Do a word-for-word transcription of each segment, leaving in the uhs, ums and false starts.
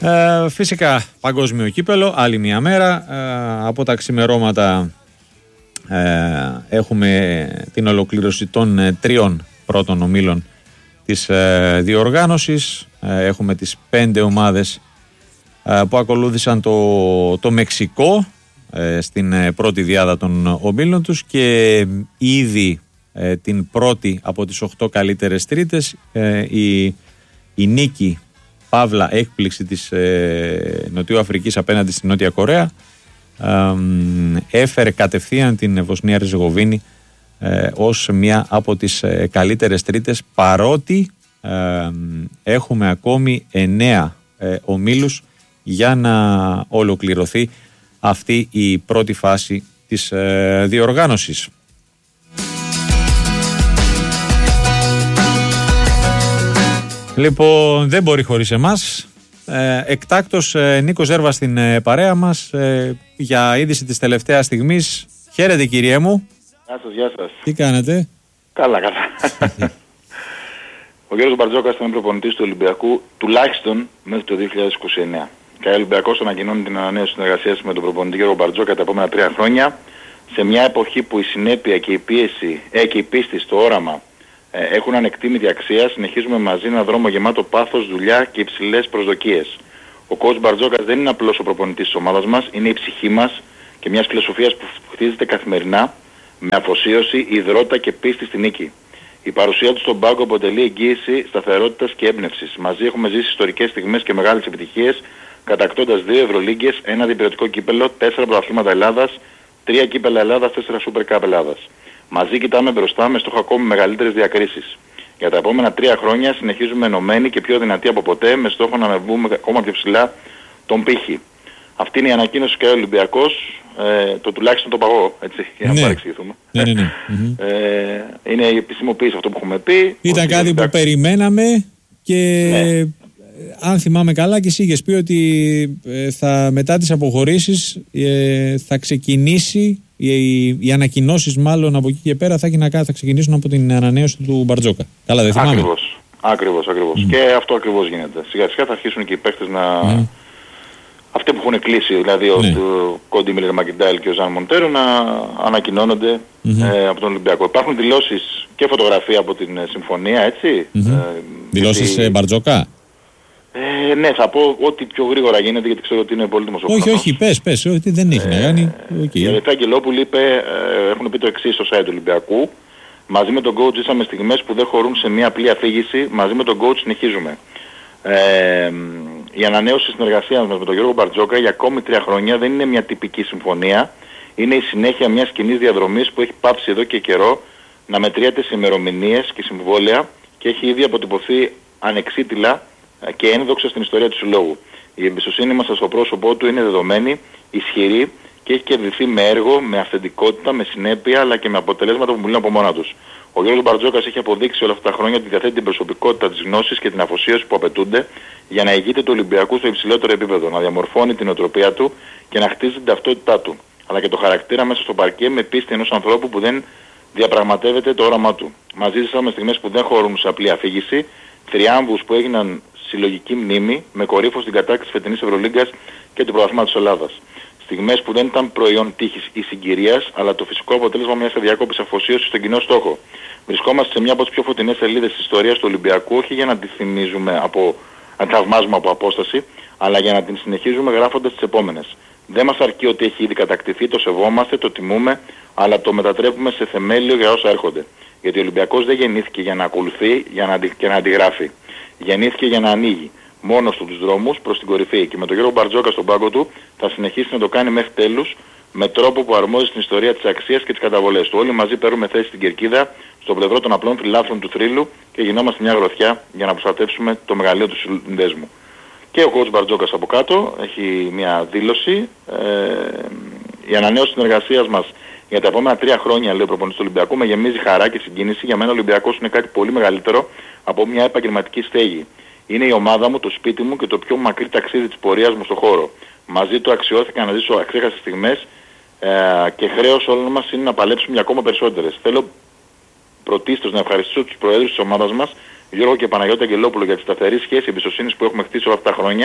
Ε, φυσικά παγκόσμιο κύπελο, άλλη μια μέρα. Ε, από τα ξημερώματα ε, έχουμε την ολοκλήρωση των ε, τριών πρώτων ομίλων της ε, διοργάνωσης. Ε, έχουμε τις πέντε ομάδες ε, που ακολούθησαν το, το Μεξικό ε, στην ε, πρώτη διάδα των ομίλων τους και ε, ήδη ε, την πρώτη από τις οχτώ καλύτερες τρίτες ε, η, η νίκη παύλα έκπληξη της ε, Νοτιού Αφρικής απέναντι στη Νότια Κορέα ε, έφερε κατευθείαν την Βοσνία Ριζεγοβίνη ε, ως μια από τις ε, καλύτερες τρίτες, παρότι ε, έχουμε ακόμη εννέα ε, ομίλους για να ολοκληρωθεί αυτή η πρώτη φάση της ε, διοργάνωσης. Λοιπόν, δεν μπορεί χωρίς εμάς. Ε, εκτάκτος ε, Νίκος Ζέρβας στην ε, παρέα μας ε, για είδηση της τελευταίας στιγμής. Χαίρετε κύριε μου. Γεια σας, γεια σας. Τι κάνετε? Καλά, καλά. Ο Γιώργος Μπαρτζόκας ήταν προπονητής του Ολυμπιακού τουλάχιστον μέχρι το δύο χιλιάδες είκοσι εννέα. Και ο Ολυμπιακός ανακοινώνει την ανανέωση συνεργασίας με τον προπονητή Γιώργο Μπαρτζόκα τα επόμενα τρία χρόνια, σε μια εποχή που η συνέπεια και η πίεση ε, και η πίστη στο όραμα ε, έχουν ανεκτήμητη αξία. Συνεχίζουμε μαζί ένα δρόμο γεμάτο πάθος, δουλειά και υψηλές προσδοκίες. Ο coach Μπαρτζόκας δεν είναι απλώς ο προπονητής της ομάδας μας, είναι η ψυχή μας και μιας φιλοσοφίας που χτίζεται καθημερινά με αφοσίωση, υδρότα και πίστη στη νίκη. Η παρουσία του στον πάγκο αποτελεί εγγύηση σταθερότητας και έμπνευσης. Μαζί έχουμε ζήσει ιστορικές στιγμές και μεγάλες επιτυχίες, κατακτώντας δύο Ευρωλίγκες, ένα διπερωτικό κύπελο, τέσσερα πρωταθλήματα Ελλάδας, τρία κύπελα Ελλάδας, τέσσερα Super Cup Ελλάδας. Μαζί κοιτάμε μπροστά με στόχο ακόμη μεγαλύτερες διακρίσεις. Για τα επόμενα τρία χρόνια συνεχίζουμε ενωμένοι και πιο δυνατοί από ποτέ, με στόχο να ανεβούμε ακόμα πιο ψηλά τον πύχη. Αυτή είναι η ανακοίνωση και ο Ολυμπιακός, ε, το τουλάχιστον το παγώ, έτσι, για να ναι. παρεξηγηθούμε. Ναι, ναι, ναι. Ε, είναι η επισημοποίηση αυτό που έχουμε πει. Ήταν κάτι Ολυμπιακός που περιμέναμε και ναι. Αν θυμάμαι καλά και εσύ είχες πει ότι ε, θα, μετά τις αποχωρήσεις ε, θα ξεκινήσει, οι, οι ανακοινώσεις μάλλον από εκεί και πέρα θα, θα, θα ξεκινήσουν από την ανανέωση του Μπαρτζόκα. Καλά δεν θυμάμαι. Ακριβώς, ακριβώς, ακριβώς. Mm. Και αυτό ακριβώς γίνεται. Σιγά σιγά θα αρχίσουν και οι παίκτες να... Mm. Αυτοί που έχουν κλείσει, δηλαδή ναι. ο Κόντι Μίλερ Μακιντάιλ και ο Ζαν Μοντέρο, να ανακοινώνονται mm-hmm. ε, από τον Ολυμπιακό. Υπάρχουν δηλώσεις και φωτογραφία από την ε, συμφωνία, έτσι. Mm-hmm. Ε, δηλώσεις γιατί... Μπαρτζόκα. Ε, ναι, θα πω ό,τι πιο γρήγορα γίνεται, γιατί ξέρω ότι είναι πολύτιμος ο χρόνος. Όχι, όχι, πες, πες, ότι δεν έχει ε, να κάνει. Okay. Η Αδελφή Αγγελόπουλη είπε, ε, έχουν πει το εξής στο site του Ολυμπιακού. Μαζί με τον coach ζήσαμε στιγμές που δεν χωρούν σε μια απλή αφήγηση. Μαζί με τον coach συνεχίζουμε. Ε, η ανανέωση συνεργασίας μας με τον Γιώργο Μπαρτζόκα για ακόμη τρία χρόνια δεν είναι μια τυπική συμφωνία. Είναι η συνέχεια μιας κοινής διαδρομής που έχει πάψει εδώ και καιρό να μετριέται σε ημερομηνίες και συμβόλαια και έχει ήδη αποτυπωθεί ανεξίτηλα και ένδοξα στην ιστορία του συλλόγου. Η εμπιστοσύνη μας στο πρόσωπό του είναι δεδομένη, ισχυρή και έχει κερδιθεί με έργο, με αυθεντικότητα, με συνέπεια αλλά και με αποτελέσματα που μιλούν από μόνα τους. Ο Γιώργος Μπαρτζόκας έχει αποδείξει όλα αυτά τα χρόνια ότι διαθέτει την προσωπικότητα της γνώσης και την αφοσίωση που απαιτούνται για να ηγείται του Ολυμπιακού στο υψηλότερο επίπεδο, να διαμορφώνει την οτροπία του και να χτίζει την ταυτότητά του, αλλά και το χαρακτήρα μέσα στο παρκέ με πίστη ενός ανθρώπου που δεν διαπραγματεύεται το όραμά του. Μαζί ζήσαμε στιγμές που δεν χωρούν σε απλή αφήγηση, θριάμβους που έγιναν συλλογική μνήμη με κορύφο στην κατάκτηση της φετινής Ευρωλίγκας και του πρωταθλήματος της Ελλάδας. Στιγμές που δεν ήταν προϊόν τύχης ή συγκυρίας, αλλά το φυσικό αποτέλεσμα μιας αδιάκοπης αφοσίωσης στον κοινό στόχο. Βρισκόμαστε σε μια από τις πιο φωτεινές σελίδες της ιστορίας του Ολυμπιακού, όχι για να τη θυμίζουμε από, να τη θαυμάζουμε από απόσταση, αλλά για να την συνεχίζουμε γράφοντας τις επόμενες. Δεν μας αρκεί ότι έχει ήδη κατακτηθεί, το σεβόμαστε, το τιμούμε, αλλά το μετατρέπουμε σε θεμέλιο για όσα έρχονται. Γιατί ο Ολυμπιακός δεν γεννήθηκε για να ακολουθεί για να αντι, και να αντιγράφει. Γεννήθηκε για να ανοίγει μόνος του τους δρόμους προς την κορυφή και με τον Γιώργο Μπαρτζόκα στον πάγκο του θα συνεχίσει να το κάνει μέχρι τέλους με τρόπο που αρμόζει στην ιστορία της αξίας και τις καταβολές του. Όλοι μαζί παίρνουμε θέση στην κερκίδα, στο πλευρό των απλών φιλάθλων του θρύλου και γινόμαστε μια γροθιά για να προστατεύσουμε το μεγαλείο του συνδέσμου. Και ο coach Μπαρτζόκας από κάτω έχει μια δήλωση. Ε, η ανανέωση συνεργασίας μας για τα επόμενα τρία χρόνια, λέει ο προπονητής του Ολυμπιακού, με γεμίζει χαρά και συγκίνηση. Για μένα ο Ολυμπιακός είναι κάτι πολύ μεγαλύτερο από μια επαγγελματική στέγη. Είναι η ομάδα μου, το σπίτι μου και το πιο μακρύ ταξίδι της πορείας μου στο χώρο. Μαζί του αξιώθηκα να ζήσω αξέχαστες στιγμές ε, και χρέος όλων μας είναι να παλέψουμε για ακόμα περισσότερες. Θέλω πρωτίστως να ευχαριστήσω τους προέδρους της ομάδας μας, Γιώργο και Παναγιώτη Αγγελόπουλο, για τη σταθερή σχέση εμπιστοσύνης που έχουμε χτίσει όλα αυτά τα χρόνια,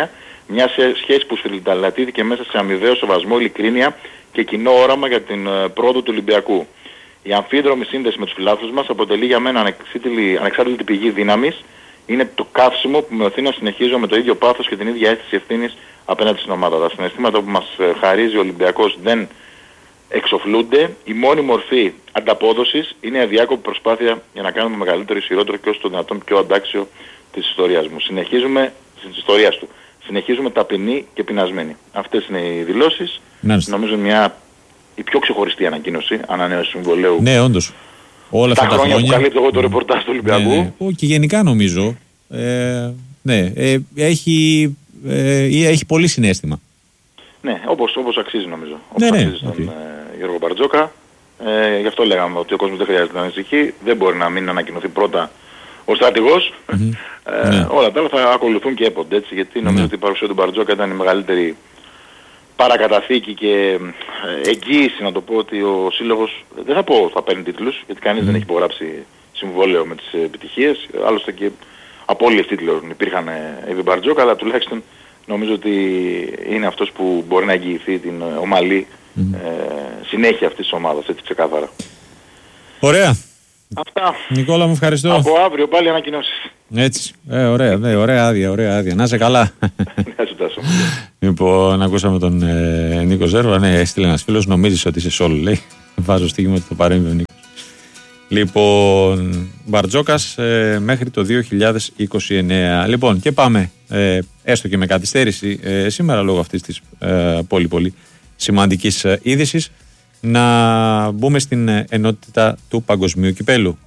Μια σχέση που σφυριλατήθηκε μέσα σε αμοιβαίο σεβασμό, ειλικρίνεια και κοινό όραμα για την πρόοδο του Ολυμπιακού. Η αμφίδρομη σύνδεση με τους φιλάθλους μας αποτελεί για μένα ανεξάρτητη πηγή δύναμης. Είναι το καύσιμο που με οθεί να συνεχίζω με το ίδιο πάθος και την ίδια αίσθηση ευθύνης απέναντι στην ομάδα. Τα συναισθήματα που μας χαρίζει ο Ολυμπιακός δεν εξοφλούνται. Η μόνη μορφή ανταπόδοσης είναι η αδιάκοπη προσπάθεια για να κάνουμε μεγαλύτερο, ισχυρότερο και όσο το δυνατόν πιο αντάξιο της ιστορίας μου. Συνεχίζουμε, της ιστορίας του. Συνεχίζουμε ταπεινοί και πεινασμένοι. Αυτές είναι οι δηλώσεις. Νομίζω μια η πιο ξεχωριστή ανακοίνωση ανανέωση συμβολαίου. Ναι, όντως. Όλα τα, αυτά τα χρόνια, χρόνια που καλύπτω εγώ το ρεπορτάζ του Ολυμπιακού. Ναι, ναι. Και γενικά νομίζω ε, ναι, ε, έχει, ε, έχει πολύ συναίσθημα. Ναι, όπως, όπως αξίζει νομίζω. Όπως ναι, ναι, αξίζει στον okay. ε, Γιώργο Μπαρτζόκα. Ε, γι' αυτό λέγαμε ότι ο κόσμος δεν χρειάζεται να ανησυχεί. Δεν μπορεί να μην ανακοινωθεί πρώτα ο στρατηγός. Mm-hmm. ε, ναι. Όλα τα άλλα θα ακολουθούν και έπονται έτσι. Γιατί νομίζω ναι. ότι η παρουσία του Μπαρτζόκα ήταν η μεγαλύτερη παρακαταθήκη και εγγύηση, να το πω, ότι ο σύλλογος, δεν θα πω θα παίρνει τίτλους, γιατί κανείς mm. δεν έχει υπογράψει συμβόλαιο με τις επιτυχίες, άλλωστε και απώλειες τίτλων υπήρχαν επί Μπαρτζόκα, αλλά τουλάχιστον νομίζω ότι είναι αυτός που μπορεί να εγγυηθεί την ομαλή mm. ε, συνέχεια αυτής της ομάδας, έτσι ξεκάθαρα. Ωραία. Αυτά. Νικόλα μου, ευχαριστώ. Από αύριο πάλι ανακοινώσεις. Έτσι. Ε, ωραία, ναι, ωραία άδεια, ωραία άδεια. Να είσαι καλά. Να σου τάσω. Λοιπόν, ακούσαμε τον ε, Νίκο Ζέρβα. Ναι, έστειλε ένας φίλος, νομίζεις ότι είσαι σόλο, λέει. Βάζω στοίχημα ότι θα παρέμβει ο Νίκος. Λοιπόν, Μπαρτζόκας ε, μέχρι το δύο χιλιάδες είκοσι εννέα. Λοιπόν, και πάμε, ε, έστω και με καθυστέρηση ε, σήμερα λόγω αυτής της ε, πολύ πολύ σημαντικής ε, είδησης, να μπούμε στην ε, ενότητα του Παγκοσμίου Κυπέλλου.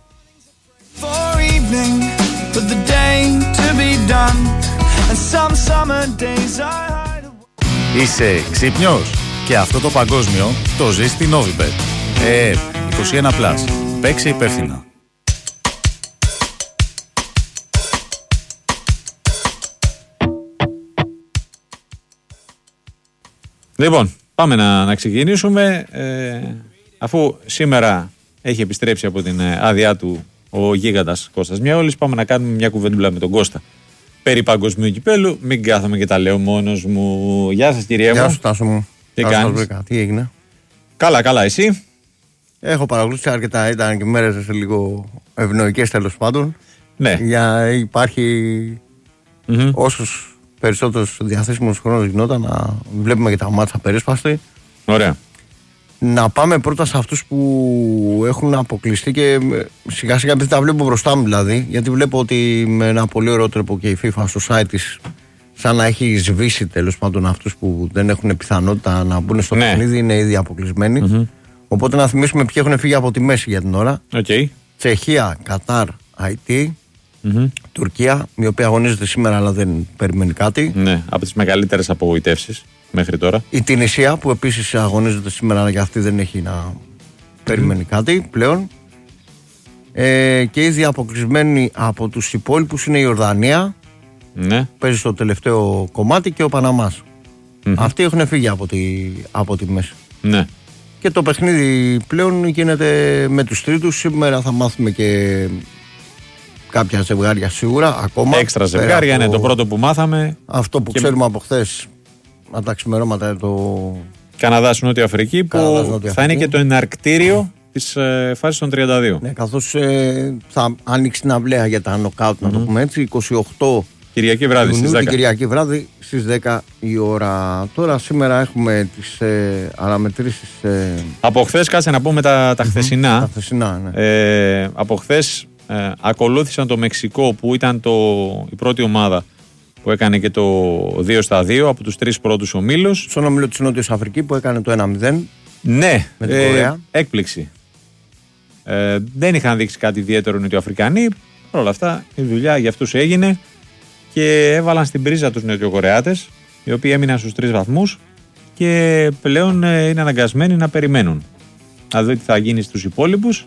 Είσαι ξύπνιος? Και αυτό το παγκόσμιο το ζεις στην Novibet. Ε, είκοσι ένα πλας. Παίξε υπεύθυνα. Λοιπόν, πάμε να, να ξεκινήσουμε. Ε, αφού σήμερα έχει επιστρέψει από την άδειά του ο γίγαντας Κώστας Μιαόλης, πάμε να κάνουμε μια κουβέντουλα με τον Κώστα περί Παγκοσμίου Κυπέλλου. Μην κάθομαι και τα λέω μόνος μου. Γεια σας, κύριε μου. Γεια σου, Τάσο μου. Τι κάνεις? Τι έγινε? Καλά, καλά, εσύ? Έχω παρακολουθήσει αρκετά, ήταν και μέρες λίγο ευνοϊκές τέλος πάντων. Ναι. Για υπάρχει mm-hmm. όσους περισσότερους διαθέσιμους χρόνους γινόταν να βλέπουμε και τα μάτσα περίσπαστη. Ωραία. Να πάμε πρώτα σε αυτούς που έχουν αποκλειστεί και σιγά σιγά επειδή τα βλέπω μπροστά μου δηλαδή, γιατί βλέπω ότι με ένα πολύ ωραίο τρόπο και η FIFA στο site της σαν να έχει σβήσει τέλος πάντων αυτούς που δεν έχουν πιθανότητα να μπουν στο ναι. παιχνίδι, είναι ήδη αποκλεισμένοι. Mm-hmm. Οπότε να θυμίσουμε ποιοι έχουν φύγει από τη μέση για την ώρα. Okay. Τσεχία, Κατάρ, Αϊτή, mm-hmm. Τουρκία, η οποία αγωνίζεται σήμερα αλλά δεν περιμένει κάτι. Ναι, από τις μεγαλύτερες απογοητεύσεις μέχρι τώρα. Η Τινησία που επίσης αγωνίζεται σήμερα αλλά και αυτή δεν έχει να περιμένει mm-hmm. κάτι πλέον. Ε, και ήδη αποκλεισμένοι από τους υπόλοιπους είναι η Ιορδανία. Ναι. Παίζει στο τελευταίο κομμάτι και ο Παναμάς. Mm-hmm. Αυτοί έχουν φύγει από τη, από τη μέση. Ναι. Και το παιχνίδι πλέον γίνεται με τους τρίτους. Σήμερα θα μάθουμε και κάποια ζευγάρια σίγουρα ακόμα. Έξτρα ζευγάρια είναι το... το πρώτο που μάθαμε. Αυτό που και... ξέρουμε από χθες από τα ξημερώματα το... Καναδάς Νότια Αφρική που Καναδάς, Νότια θα Αφρική. Είναι και το εναρκτήριο της ε, φάσης των τριάντα δύο. Ναι, καθώς ε, θα ανοίξει την αυλαία για τα νοκάουτ mm-hmm. να το πούμε έτσι, είκοσι οκτώ Κυριακή βράδυ Ιουνίου, στις δέκα. Κυριακή βράδυ στις δέκα η ώρα. Τώρα σήμερα έχουμε τις ε, αναμετρήσεις. Ε... Από χθες, κάτσε να πούμε τα, τα χθεσινά. Mm-hmm. Τα χθεσινά, ναι. Ε, από χθες ε, ακολούθησαν το Μεξικό που ήταν το, η πρώτη ομάδα που έκανε και το δύο στα δύο από τους τρεις πρώτους ομίλους. Στον ομίλο της Νότιας Αφρική που έκανε το ένα μηδέν. Ναι, με την Κορέα. Ε, έκπληξη. Ε, δεν είχαν δείξει κάτι ιδιαίτερο οι Νοτιοαφρικανοί. Παρ' όλα αυτά η δουλειά για αυτούς έγινε και έβαλαν στην πρίζα τους Νοτιοκορεάτες, οι οποίοι έμειναν στους τρεις βαθμούς και πλέον ε, είναι αναγκασμένοι να περιμένουν. Να δω τι θα γίνει στους υπόλοιπους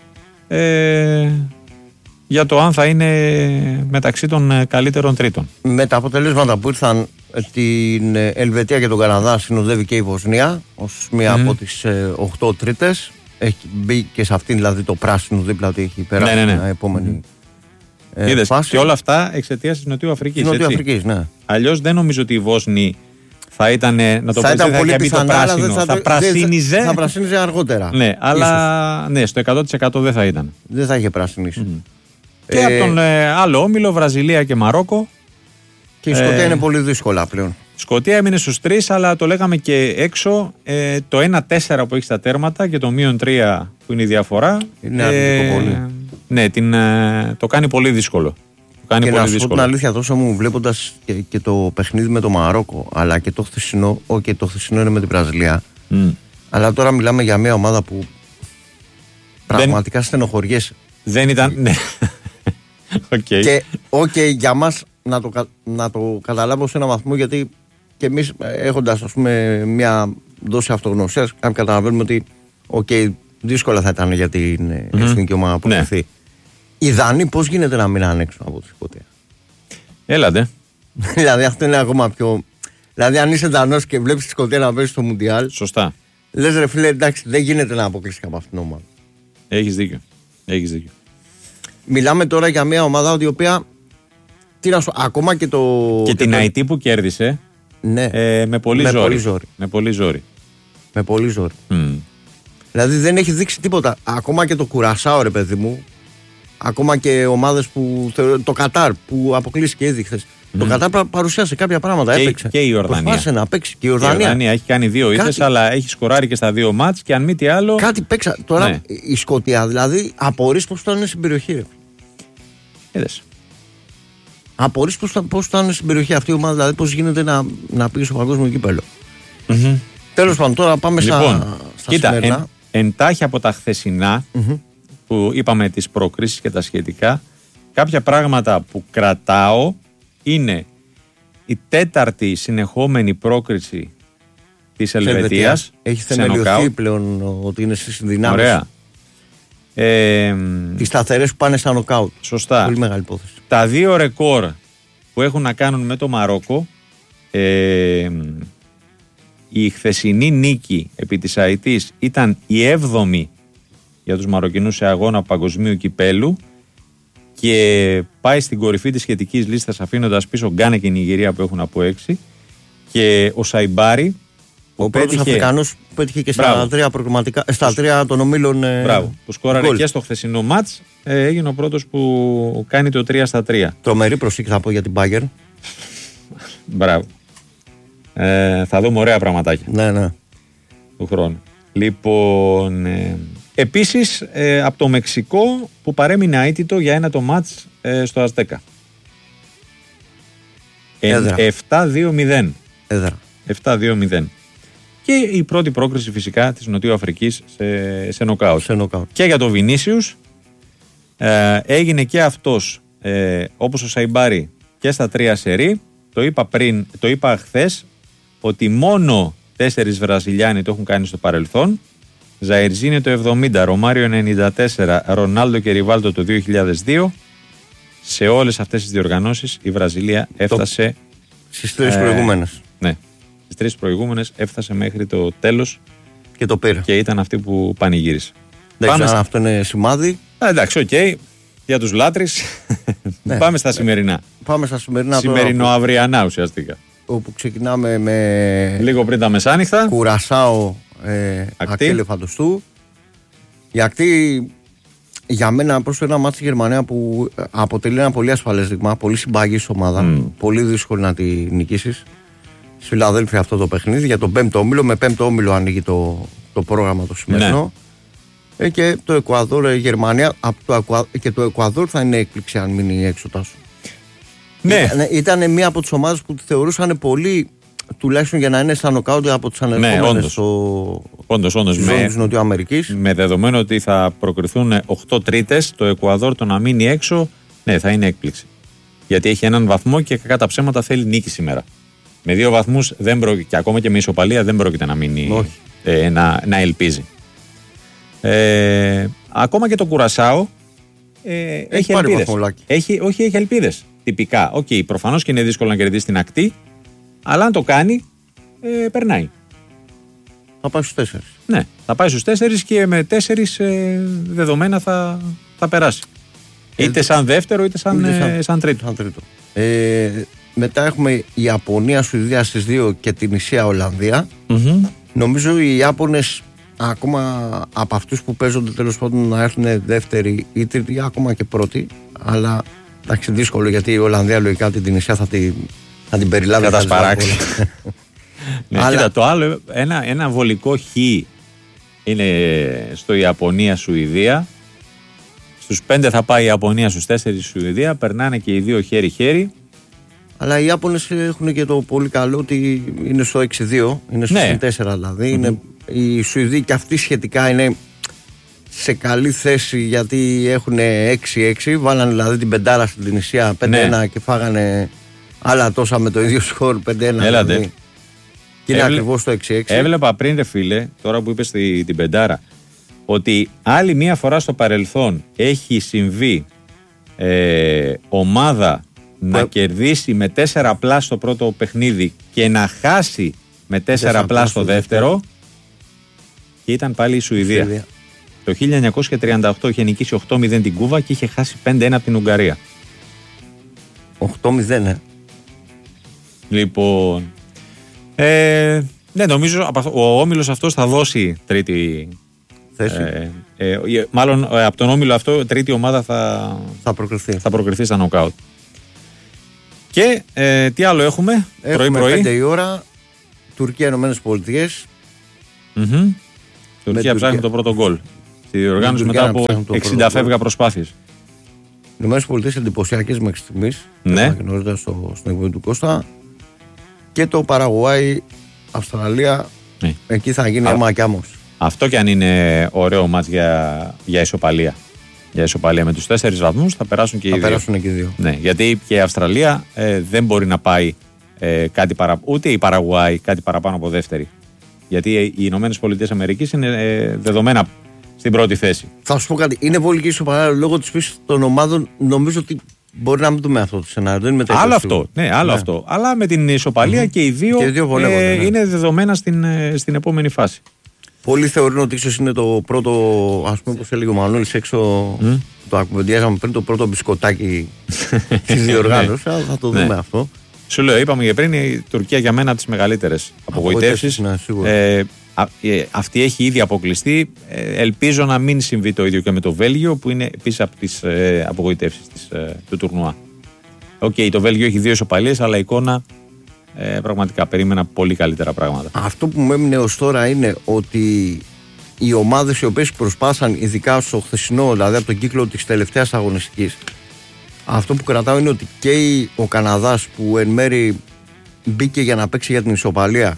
ε, για το αν θα είναι μεταξύ των καλύτερων τρίτων. Με τα αποτελέσματα που ήρθαν την Ελβετία και τον Καναδά συνοδεύει και η Βοσνία ως μία mm. από τις οκτώ τρίτες. Έχει μπει και σε αυτήν δηλαδή το πράσινο δίπλα ότι έχει περάσει ναι, ναι, ναι. την επόμενη mm. ε, Είδες, φάση. και όλα αυτά εξαιτίας της Νοτιού Αφρικής. Νοτιού Αφρικής, ναι. Αλλιώς δεν νομίζω ότι οι Βόσνοι θα ήταν, να το θα πω, ήταν θα πολύ είχε μπει το πιθανά, πράσινο. αλλά δεν θα, θα, πρασίνιζε. Δεν θα, θα πρασίνιζε αργότερα. Ναι, αλλά ναι, στο εκατό τοις εκατό δεν θα ήταν. Δεν θα είχε πρασινίσει. Mm. Και ε, από τον ε, άλλο όμιλο, Βραζιλία και Μαρόκο. Και η Σκωτία ε, είναι πολύ δύσκολα πλέον. Η Σκωτία έμεινε στους τρεις, αλλά το λέγαμε και έξω. Ε, το ένα τέσσερα που έχει στα τέρματα και το μείον τρία που είναι η διαφορά. Είναι αρνητικό πολύ. Ναι, την, ε, το κάνει πολύ δύσκολο. Το κάνει και πολύ να σου πω δύσκολο. την αλήθεια, τόσο μου βλέποντας και, και το παιχνίδι με το Μαρόκο, αλλά και το χθεσινό, όχι, το χθεσινό είναι με την Βραζιλία. Mm. Αλλά τώρα μιλάμε για μια ομάδα που πραγματικά στενοχωριέσαι. Δεν ήταν. Ναι. Okay. Και okay, για μας να το, να το καταλάβω σε ένα βαθμό, γιατί και εμείς έχοντας, ας πούμε, μια δόση αυτογνωσίας, καταλαβαίνουμε ότι okay, δύσκολα θα ήταν για την mm-hmm. εθνική ομάδα να προκριθεί. Ναι. Οι Δανείοι πώς γίνεται να μην είναι έξω από τη Σκωτία? Έλατε. Δηλαδή αυτό είναι ακόμα πιο. Δηλαδή, αν είσαι Δανός και βλέπεις τη Σκωτία να παίζει στο Μουντιάλ. Σωστά. Λες ρε φίλε, εντάξει, δεν γίνεται να αποκλείσει από αυτήν την ομάδα. Έχεις δίκιο. Έχεις δίκιο. Μιλάμε τώρα για μια ομάδα η οποία. Τι να σου, ακόμα και το. Και, και την το... άι τι που κέρδισε. Ναι. Ε, με πολύ με ζόρι. Πολύ ζόρι. Με πολύ ζόρι. Με πολύ ζόρι. Mm. Δηλαδή δεν έχει δείξει τίποτα. Ακόμα και το Κουρασάο, ρε παιδί μου. Ακόμα και ομάδες που. Το Κατάρ που αποκλείστηκε ήδη χθες. Mm. Το Κατάρ παρουσίασε κάποια πράγματα. Και, έπαιξε. Και η Ιορδανία. Προσπάθησε να παίξει. Και η Ιορδανία. Η Ιορδανία έχει κάνει δύο ήττες, κάτι... αλλά έχει σκοράρει και στα δύο μάτς και αν μη τι άλλο. Κάτι παίξα. Τώρα ναι. η Σκωτία δηλαδή απορείς πως ήταν στην περιοχή. Ρε. Είδες. Απορείς πως ήταν στην περιοχή αυτή η ομάδα, δηλαδή πως γίνεται να, να πήγε στο παγκόσμιο κύπελλο. Mm-hmm. Τέλος πάντων, τώρα πάμε λοιπόν, στα, στα κοίτα, σημερινά. Εν, εντάχει από τα χθεσινά mm-hmm. που είπαμε τις προκρίσεις και τα σχετικά, κάποια πράγματα που κρατάω είναι η τέταρτη συνεχόμενη πρόκριση της Ελβετίας. Έχει θεμελιωθεί πλέον ότι είναι στις δυνάμεις. Ωραία. Ε, τις σταθερές που πάνε στα νοκάουτ. Σωστά. Πολύ μεγάλη υπόθεση. Τα δύο ρεκόρ που έχουν να κάνουν με το Μαρόκο, ε, η χθεσινή νίκη επί της Αιτής ήταν η έβδομη για τους Μαροκινούς σε αγώνα παγκοσμίου κυπέλου και πάει στην κορυφή της σχετικής λίστας, αφήνοντας πίσω Γκάνα και Νιγηρία που έχουν από έξι, και ο Σαϊμπάρι, ο πρώτος πέτυχε... Αφρικανός που πέτυχε και στα τρία, στα τρία των ομίλων. Ε... Μπράβο, που σκόραρε γκολ. Και στο χθεσινό μάτς, ε, έγινε ο πρώτος που κάνει το τρία στα τρία. Τρομερή προσήκη θα πω για την Bayern. Μπράβο. Ε, θα δούμε ωραία πραγματάκια. Ναι, ναι. Του χρόνου. Λοιπόν, ε, επίσης ε, από το Μεξικό που παρέμεινε αίτητο για ένα το μάτς ε, στο Αζτέκα. Έδρα. επτά δύο μηδέν. Έδρα. επτά δύο μηδέν. Και η πρώτη πρόκριση φυσικά της Νοτιού Αφρικής σε, σε νοκάουτ. Σε νοκάουτ. Και για το Βινίσιους ε, έγινε και αυτός ε, όπως ο Σαϊμπάρι και στα τρία σερί. Το είπα πριν, το είπα χθες ότι μόνο τέσσερις Βραζιλιάνοι το έχουν κάνει στο παρελθόν. Ζαϊρζίνη το εβδομήντα, Ρωμάριο ενενήντα τέσσερα, Ρονάλντο και Ριβάλτο το δύο χιλιάδες δύο. Σε όλες αυτές τις διοργανώσεις η Βραζιλία έφτασε το... στις τρεις ε, προηγούμενες. Ναι, στις τρεις προηγούμενες έφτασε μέχρι το τέλος και το πήρε. Και ήταν αυτή που πανηγύρισε. Δεν ξέρω αν αυτό είναι σημάδι. Α, εντάξει, οκ. Okay. Για τους λάτρεις. Ναι. Πάμε στα σημερινά. Πάμε στα σημερινά. Σημερινό-αυριανά ουσιαστικά. Όπου ξεκινάμε με. Λίγο πριν τα μεσάνυχτα. Κουρασάο, ε, Ακτή Ελεφαντοστού. Η Ακτή για μένα προς ένα μάτι στη Γερμανία που αποτελεί ένα πολύ ασφαλές δείγμα. Πολύ συμπαγής ομάδα. Mm. Πολύ δύσκολο να τη νικήσεις. Στη Φιλαδέλφια αυτό το παιχνίδι για τον πέμπτο όμιλο. Με πέμπτο όμιλο ανοίγει το, το πρόγραμμα το σημερινό. Ναι. Ε, και το Εκουαδόρ, η Γερμανία. Από το Εκουαδόρ, και το Εκουαδόρ θα είναι έκπληξη αν μείνει έξω τάσου. Ναι. Ήταν, ήταν μία από τις ομάδες που τη θεωρούσαν πολύ, τουλάχιστον για να είναι στα νοκάουτ από τις ανερχόμενες ναι, στο... όντως, όντως, με, της Νοτιοαμερικής. Με δεδομένο ότι θα προκριθούν οκτώ τρίτες, το Εκουαδόρ το να μείνει έξω, ναι, θα είναι έκπληξη. Γιατί έχει έναν βαθμό και κατά ψέματα θέλει νίκη σήμερα. Με δύο βαθμούς δεν πρόκειται, και ακόμα και με ισοπαλία δεν πρόκειται να μείνει, ε, να, να ελπίζει. Ε, ακόμα και το Κουρασάο ε, έχει, έχει ελπίδες. Έχει, όχι, έχει ελπίδες. Τυπικά. Οκ, okay, προφανώς και είναι δύσκολο να κερδίσει την Ακτή, αλλά αν το κάνει, ε, περνάει. Θα πάει στους τέσσερις. Ναι, θα πάει στους τέσσερις και με τέσσερις ε, δεδομένα θα, θα περάσει. Είτε σαν δεύτερο είτε σαν, είτε σαν, ε, σαν τρίτο. Σαν τρίτο. Ε, μετά έχουμε η Ιαπωνία, Σουηδία στις δύο και την Ισία, Ολλανδία. Mm-hmm. Νομίζω οι Ιάπωνες ακόμα από αυτούς που παίζονται τέλος πάντων να έρθουν δεύτερη ή τρίτη ή ακόμα και πρώτη. Αλλά εντάξει, δύσκολο γιατί η Ολλανδία λογικά την Ισία θα την, θα την περιλάβει. Θα τα σπαράξει. Ναι, αλλά... κοίτα, το άλλο, ένα, ένα βολικό χ είναι στο Ιαπωνία-Σουηδία. Στους πέντε θα πάει η Ιαπωνία, στους τέσσερις η Σουηδία. Περνάνε και οι δύο χέρι-χέρι. Αλλά οι Ιάπωνες έχουν και το πολύ καλό ότι είναι στο έξι δύο. Είναι στο ναι. τέσσερα δηλαδή. Mm-hmm. Είναι, οι Σουηδοί και αυτοί σχετικά είναι σε καλή θέση γιατί έχουν έξι έξι. Βάλανε δηλαδή την πεντάρα στην Τινησία πέντε ένα ναι. και φάγανε άλλα τόσα με το ίδιο σκορ πέντε ένα. Έλατε. Δηλαδή. Και είναι Έβλε... ακριβώς το έξι έξι. Έβλεπα πριν, ρε φίλε, τώρα που είπες τη, την πεντάρα, ότι άλλη μία φορά στο παρελθόν έχει συμβεί ε, ομάδα να Πε... κερδίσει με τέσσερα πλάς στο πρώτο παιχνίδι και να χάσει με τέσσερα πλάς στο δεύτερο, και ήταν πάλι η Σουηδία. Σουηδία. Το χίλια εννιακόσια τριάντα οκτώ είχε νικήσει οκτώ μηδέν την Κούβα και είχε χάσει πέντε ένα από την Ουγγαρία. οκτώ μηδέν, ε. Λοιπόν, ε, ναι, νομίζω ο όμιλος αυτός θα δώσει τρίτη θέση. Ε, ε, μάλλον ε, από τον όμιλο αυτό τρίτη ομάδα θα, θα προκριθεί. Θα προκριθεί στα νοκάουτ. Και ε, τι άλλο έχουμε, έχουμε πρωί-πρωί. πέντε η ώρα, Τουρκία, Ηνωμένες Πολιτείες. Mm-hmm. Τουρκία ψάχνει το πρώτο γκολ. Στη διοργάνωση μετά από εξήντα φεύγα προσπάθειες. Οι Ηνωμένες Πολιτείες εντυπωσιακές μέχρι στιγμής. Ναι. Γνωρίζοντας στο, στην εκπομπή του Κώστα. Και το Παραγουάι, Αυστραλία. Ναι. Εκεί θα γίνει άμα και άμμος. Αυτό κι αν είναι ωραίο μάτς για, για ισοπαλία. Για ισοπαλία με τους τέσσερις βαθμούς θα περάσουν και θα οι δύο. περάσουν και οι δύο. Ναι, γιατί και η Αυστραλία ε, δεν μπορεί να πάει ε, κάτι παρα... ούτε η Παραγουάι κάτι παραπάνω από δεύτερη. Γιατί οι Ηνωμένες Πολιτείες Αμερικής είναι ε, δεδομένα στην πρώτη θέση. Θα σου πω κάτι. Είναι βολική ισοπαλία λόγω της φύσης των ομάδων. Νομίζω ότι μπορεί να μην δούμε αυτό το σενάριο. Δεν είναι άλλο αυτό. Ναι, άλλο ναι. αυτό. Αλλά με την ισοπαλία mm-hmm. και οι δύο, και οι δύο ε, ναι. είναι δεδομένα στην, στην επόμενη φάση. Πολλοί θεωρούν ότι ίσως είναι το πρώτο, ας πούμε, όπως έλεγε ο Μανώλης έξω, mm. το ακουμπεντιάζαμε πριν, το πρώτο μπισκοτάκι της διοργάνωσης. Θα το δούμε ναι. αυτό. Σου λέω, είπαμε και πριν, η Τουρκία για μένα από τις μεγαλύτερες απογοητεύσεις. Ναι, ε, α, ε, αυτή έχει ήδη αποκλειστεί. Ε, ελπίζω να μην συμβεί το ίδιο και με το Βέλγιο, που είναι επίσης από τις ε, απογοητεύσεις της, ε, του τουρνουά. Οκ, okay, το Βέλγιο έχει δύο ισοπαλίες, αλλά η εικόνα ε, πραγματικά περίμενα πολύ καλύτερα πράγματα. Αυτό που μου έμεινε ως τώρα είναι ότι οι ομάδες οι οποίες προσπάσαν, ειδικά στο χθεσινό, δηλαδή από τον κύκλο της τελευταίας αγωνιστικής, αυτό που κρατάω είναι ότι και ο Καναδάς που εν μέρει μπήκε για να παίξει για την ισοπαλία,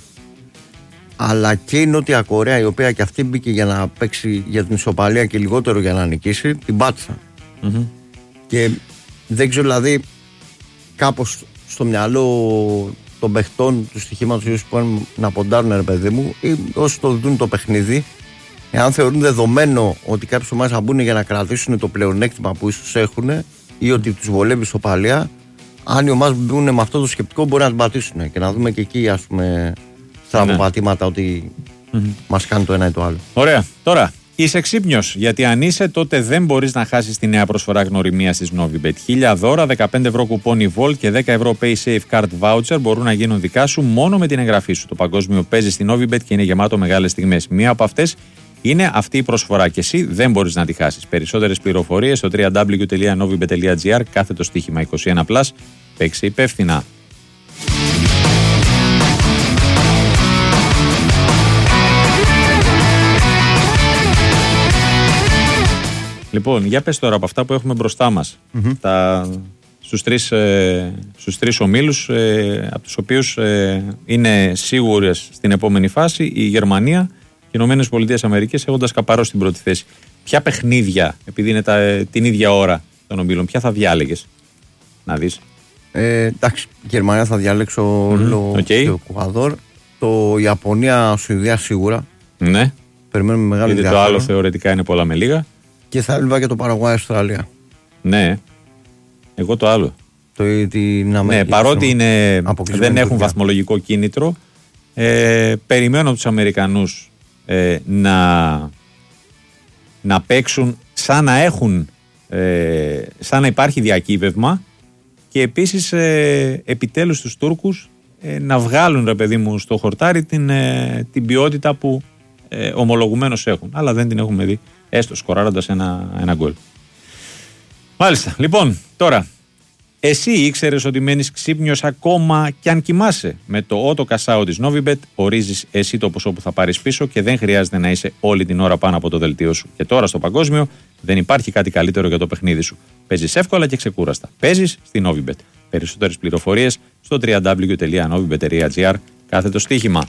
αλλά και η Νότια Κορέα η οποία και αυτή μπήκε για να παίξει για την ισοπαλία και λιγότερο για να νικήσει, την πάτησαν. Mm-hmm. Και δεν ξέρω, δηλαδή κάπως στο μυαλό των παιχτών του στοιχήματος που πάνε να ποντάρουν, ρε παιδί μου, ή όσοι το δουν το παιχνίδι, εάν θεωρούν δεδομένο ότι κάποιες ομάδες θα μπουν για να κρατήσουν το πλεονέκτημα που ίσως έχουν ή ότι τους βολεύει ισοπαλία, αν οι ομάδες που μπουν με αυτό το σκεπτικό μπορεί να την πατήσουν και να δούμε και εκεί, ας πούμε, στραβοπατήματα, ναι. ότι mm-hmm. μας κάνει το ένα ή το άλλο. Ωραία. Τώρα, είσαι ξύπνιος, γιατί αν είσαι, τότε δεν μπορείς να χάσεις τη νέα προσφορά γνωριμίας της Novibet. Χίλια δώρα, δεκαπέντε ευρώ κουπόνι Volt και δέκα ευρώ PaySafe Card Voucher μπορούν να γίνουν δικά σου μόνο με την εγγραφή σου. Το παγκόσμιο παίζει στην Novibet και είναι γεμάτο μεγάλες στιγμές. Μία από αυτές είναι αυτή η προσφορά και εσύ δεν μπορείς να τη χάσεις. Περισσότερες πληροφορίες στο double-u double-u double-u τελεία novibet τελεία gr, κάθετο στοίχημα είκοσι ένα πλας. Παίξε υπεύθυνα. Λοιπόν, για πες τώρα από αυτά που έχουμε μπροστά μας, mm-hmm. τα, στους, τρεις, ε, στους τρεις ομίλους, ε, από τους οποίους ε, είναι σίγουρες στην επόμενη φάση η Γερμανία και οι Ηνωμένες Πολιτείες Αμερικής, έχοντας καπαρώσει την πρώτη θέση. Ποια παιχνίδια, επειδή είναι τα, ε, την ίδια ώρα των ομίλων, ποια θα διάλεγες να δεις? Ε, εντάξει, η Γερμανία θα διάλεξω όλο mm-hmm. okay. το Κουαδόρ. Το Ιαπωνία-Σουηδία σίγουρα. Ναι. Περιμένουμε μεγάλη διάρκεια. Γιατί το άλλο θεωρητικά είναι πολλά με λίγα. Και θα έλεγα και το Παραγουάι-Αυστραλία. Ναι. Εγώ το άλλο. Το, την Αμερική, ναι, παρότι είναι, δεν έχουν βαθμολογικό κίνητρο, ε, περιμένω από τους Αμερικανούς ε, να, να παίξουν σαν να έχουν ε, σαν να υπάρχει διακύβευμα και επίσης ε, επιτέλους τους Τούρκους ε, να βγάλουν, ρε παιδί μου, στο χορτάρι την, ε, την ποιότητα που ε, ομολογουμένως έχουν, αλλά δεν την έχουμε δει, έστω σκοράροντας ένα, ένα γκολ. Μάλιστα, λοιπόν, τώρα εσύ ήξερες ότι μένεις ξύπνιος ακόμα κι αν κοιμάσαι? Με το Auto Cash Out της Novibet ορίζεις εσύ το ποσό που θα πάρεις πίσω και δεν χρειάζεται να είσαι όλη την ώρα πάνω από το δελτίο σου. Και τώρα στο παγκόσμιο δεν υπάρχει κάτι καλύτερο για το παιχνίδι σου. Παίζεις εύκολα και ξεκούραστα. Παίζεις στη Novibet. Περισσότερες πληροφορίες στο double-u double-u double-u τελεία novibet τελεία gr κάθετο στοίχημα.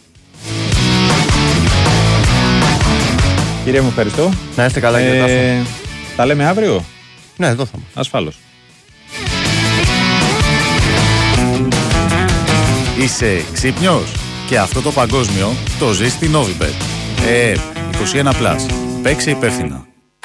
Κύριε μου, ευχαριστώ. Να είστε καλά, κύριε Τάσο. ε, Τα λέμε αύριο. Ναι, εδώ θα είμαστε. Ασφάλως. Είσαι ξύπνιος? Και αυτό το παγκόσμιο το ζεις στη Novibet. Ε, είκοσι ένα συν. Παίξε υπεύθυνα.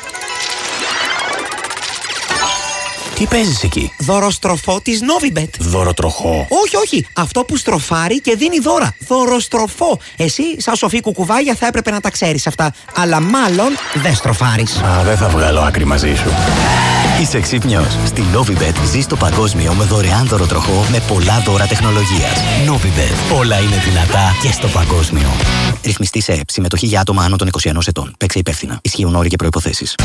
Τι παίζεις εκεί? Δωροστροφό της Novibet. Δωροτροχό. Όχι, όχι. Αυτό που στροφάρει και δίνει δώρα. Δωροστροφό. Εσύ, σαν σοφή κουκουβάγια, θα έπρεπε να τα ξέρεις αυτά. Αλλά μάλλον δεν στροφάρεις. Α, δεν θα βγάλω άκρη μαζί σου. Είσαι ξύπνιος? Στη Novibet ζεις το παγκόσμιο με δωρεάν δωροτροχό με πολλά δώρα τεχνολογίας. Novibet. Όλα είναι δυνατά και στο παγκόσμιο. Ρυθμιστή σε ΕΠ. Συμμετοχή για άτομα άνω των είκοσι ενός ετών. Παίξε υπεύθυνα. Ισχύουν όροι και προϋποθέσεις.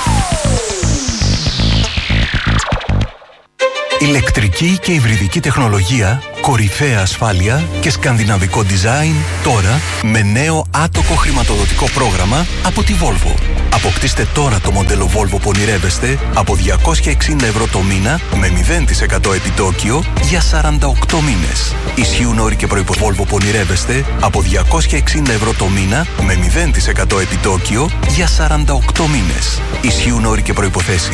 Ηλεκτρική και υβριδική τεχνολογία, κορυφαία ασφάλεια και σκανδιναβικό design τώρα με νέο άτοκο χρηματοδοτικό πρόγραμμα από τη Volvo. Αποκτήστε τώρα το μοντέλο Volvo που ονειρεύεστε από διακόσια εξήντα ευρώ το μήνα με μηδέν τοις εκατό επιτόκιο για σαράντα οκτώ μήνες. Ισχύουν όροι και προϋποθέσεις. Volvo που ονειρεύεστε από διακόσια εξήντα ευρώ το μήνα με μηδέν τοις εκατό επιτόκιο για σαράντα οκτώ μήνες. Ισχύουν όροι και προϋποθέσεις.